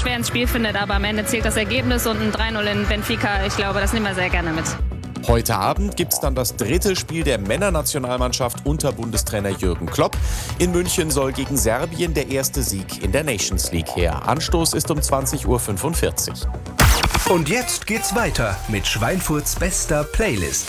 schwer ins Spiel findet, aber am Ende zählt das Ergebnis und ein 3-0 in Benfica, ich glaube, das nehmen wir sehr gerne mit. Heute Abend gibt es dann das dritte Spiel der Männernationalmannschaft unter Bundestrainer Jürgen Klopp. In München soll gegen Serbien der erste Sieg in der Nations League her. Anstoß ist um 20:45 Uhr. Und jetzt geht's weiter mit Schweinfurts bester Playlist.